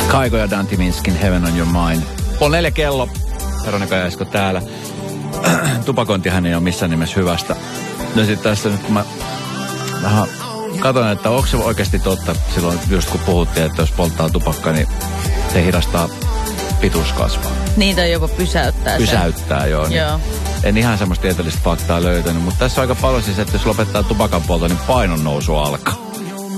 Kaiko ja Dante Minskin Heaven on Your Mind. On 4 kello. Veronika ja Esko täällä. Tupakointihan ei ole missään nimessä hyvästä. No sitten tässä nyt kun mä vähän katson, että onko se oikeasti totta silloin just kun puhuttiin, että jos polttaa tupakka, niin se hidastaa pituuskasvaa. Niitä jopa pysäyttää. Pysäyttää, joo. Niin Joo. En ihan semmoista tieteellistä faktaa löytänyt, mutta tässä on aika paljon siis, että jos lopettaa tupakan polto, niin painon nousu alkaa.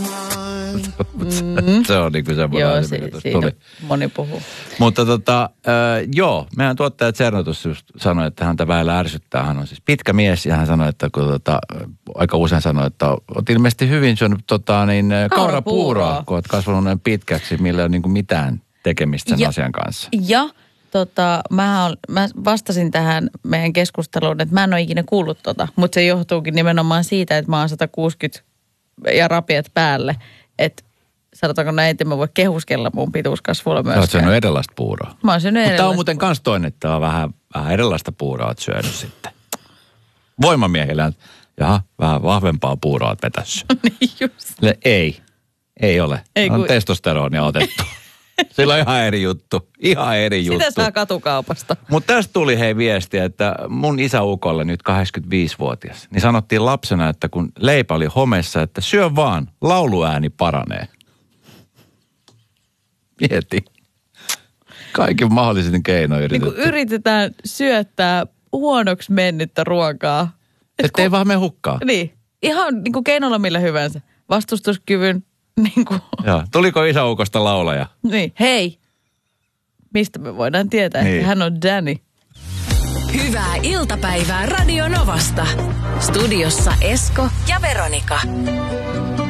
Se on niin kuin semmoinen asia, mikä tuossa tuli. Moni puhuu. Mutta joo, meidän tuottaja Cernotus just sanoi, että häntä väillä ärsyttää. Hän on siis pitkä mies ja hän sanoi, että kun aika usein sanoi, että olet ilmeisesti hyvin syönyt kaurapuuroa, kun olet kasvanut näin pitkäksi, millä ei ole niin kuin mitään tekemistä sen asian kanssa. Ja mä vastasin tähän meidän keskusteluun, että mä en ole ikinä kuullut mutta se johtuukin nimenomaan siitä, että mä oon 160 ja rapiat päälle, että sanotaanko näin, että mä voi kehuskella mun pituuskasvulla myöskään. Sä oot syönyt erilaista puuroa. Mä oon syönyt erilaista. Mutta tää on muuten kans toinen, että tää on vähän erilaista puuroa oot syönyt sitten. Voimamiehillä, jaha, vähän vahvempaa puuroa oot vetässä. Niin just. Ei ole. On testosteronia otettu. Sillä on ihan eri juttu. Ihan eri juttu. Sitä saa katukaupasta. Mutta tästä tuli viestiä, että mun isäukolle nyt 85-vuotias, niin sanottiin lapsena, että kun leipä oli homeessa, että syö vaan, lauluääni paranee. Mieti. Kaikin mahdollisin keinoin yritetty. Niin yritetään syöttää huonoksi mennyttä ruokaa. Että ei vaan me hukkaa. Niin. Ihan niin kuin keinolla millä hyvänsä. Vastustuskyvyn. Niin kuin. Joo. Tuliko isäukosta laulaja? Niin. Hei. Mistä me voidaan tietää, että hän on Danny. Hyvää iltapäivää Radio Novasta. Studiossa Esko ja Veronika.